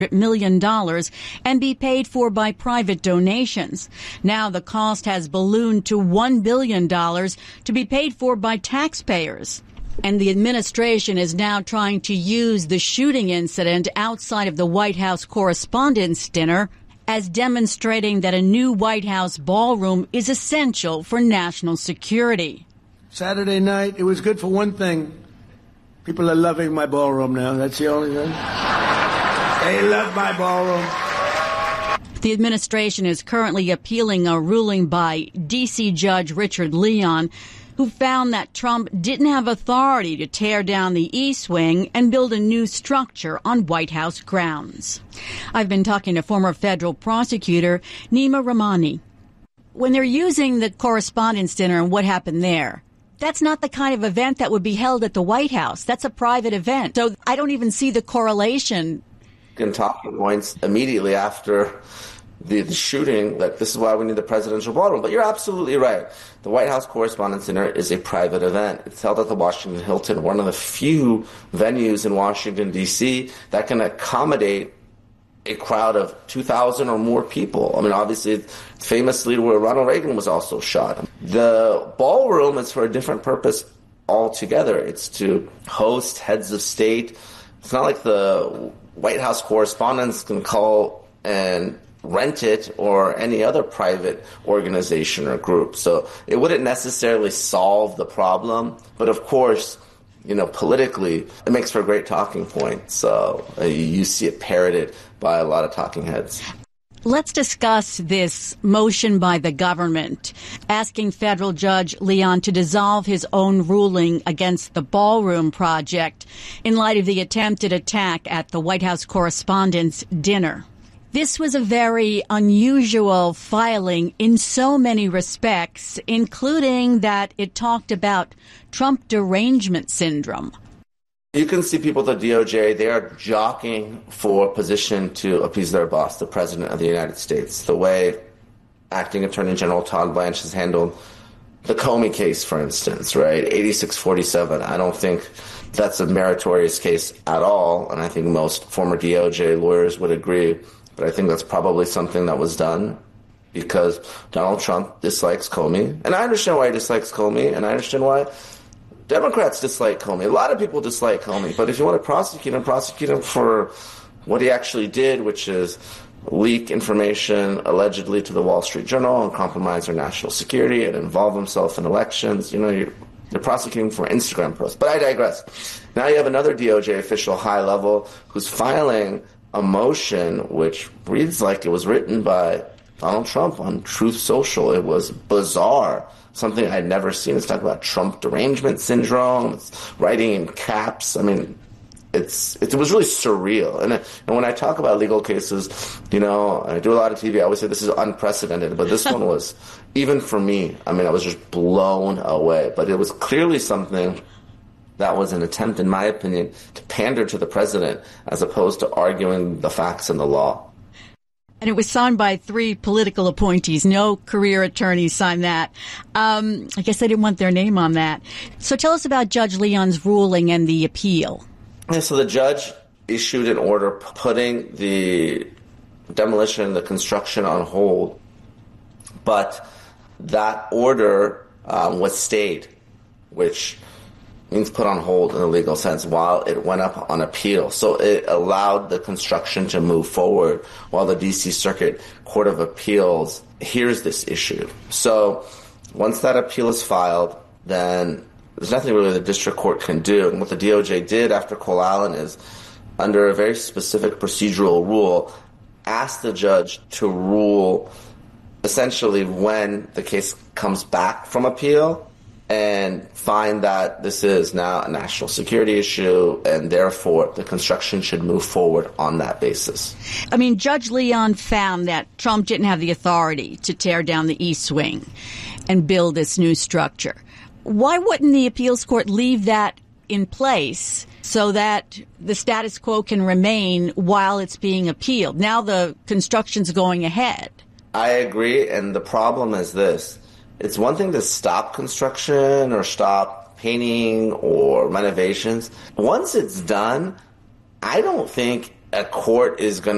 $1 million and be paid for by private donations. Now the cost has ballooned to $1 billion to be paid for by taxpayers. And the administration is now trying to use the shooting incident outside of the White House Correspondents' Dinner as demonstrating that a new White House ballroom is essential for national security. Saturday night, it was good for one thing. People are loving my ballroom now. That's the only thing. They love my ballroom. The administration is currently appealing a ruling by D.C. Judge Richard Leon, who found that Trump didn't have authority to tear down the East Wing and build a new structure on White House grounds. I've been talking to former federal prosecutor Nima Rahmani. When they're using the Correspondents' Dinner and what happened there, that's not the kind of event that would be held at the White House. That's a private event. So I don't even see the correlation. In talking points immediately after the shooting, that this is why we need the presidential ballroom. But you're absolutely right. The White House Correspondents' Dinner is a private event. It's held at the Washington Hilton, one of the few venues in Washington, D.C. that can accommodate a crowd of 2,000 or more people. I mean, obviously, famously where Ronald Reagan was also shot. The ballroom is for a different purpose altogether. It's to host heads of state. It's not like the White House correspondents can call and rent it or any other private organization or group. So it wouldn't necessarily solve the problem. But of course, you know, politically, it makes for a great talking point. So you see it parroted by a lot of talking heads. Let's discuss this motion by the government asking federal judge Leon to dissolve his own ruling against the ballroom project in light of the attempted attack at the White House Correspondents' Dinner. This was a very unusual filing in so many respects, including that it talked about Trump derangement syndrome. You can see people at the DOJ, they are jockeying for position to appease their boss, the President of the United States. The way Acting Attorney General Todd Blanche has handled the Comey case, for instance, right? 8647. I don't think that's a meritorious case at all, and I think most former DOJ lawyers would agree. But I think that's probably something that was done because Donald Trump dislikes Comey. And I understand why he dislikes Comey, and I understand why Democrats dislike Comey. A lot of people dislike Comey. But if you want to prosecute him for what he actually did, which is leak information allegedly to the Wall Street Journal and compromise our national security and involve himself in elections, you know, you're prosecuting for Instagram posts. But I digress. Now you have another DOJ official, high level, who's filing a motion which reads like it was written by Donald Trump on Truth Social. It was bizarre, something I'd never seen. It's talking about Trump derangement syndrome. It's writing in caps. I mean, it was really surreal. And when I talk about legal cases, you know, I do a lot of TV. I always say this is unprecedented, but this one was, even for me, I mean, I was just blown away. But it was clearly something that was an attempt, in my opinion, to pander to the president as opposed to arguing the facts and the law. And it was signed by 3 political appointees. No career attorneys signed that. I guess they didn't want their name on that. So tell us about Judge Leon's ruling and the appeal. Yeah, so the judge issued an order putting the demolition, the construction on hold. But that order was stayed, which means put on hold in a legal sense while it went up on appeal. So it allowed the construction to move forward while the D.C. Circuit Court of Appeals hears this issue. So once that appeal is filed, then there's nothing really the district court can do. And what the DOJ did after Cole Allen is, under a very specific procedural rule, asked the judge to rule essentially when the case comes back from appeal and find that this is now a national security issue, and therefore the construction should move forward on that basis. I mean, Judge Leon found that Trump didn't have the authority to tear down the East Wing and build this new structure. Why wouldn't the appeals court leave that in place so that the status quo can remain while it's being appealed? Now the construction's going ahead. I agree, and the problem is this. It's one thing to stop construction or stop painting or renovations. Once it's done, I don't think a court is going